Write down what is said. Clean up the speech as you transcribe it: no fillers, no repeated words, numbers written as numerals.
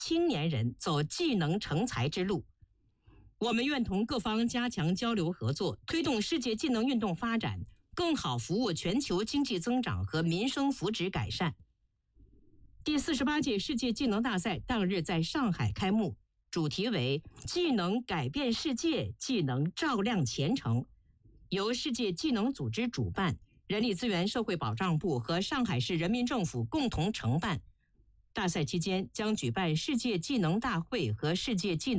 青年人走技能成才之路。我们愿同各方加强交流合作，推动世界技能运动发展，更好服务全球经济增长和民生福祉改善。第48届世界技能大赛当日在上海开幕，主题为技能改变世界，技能照亮前程，由世界技能组织主办，人力资源社会保障部和上海市人民政府共同承办。大赛期间将举办世界技能大会和世界技能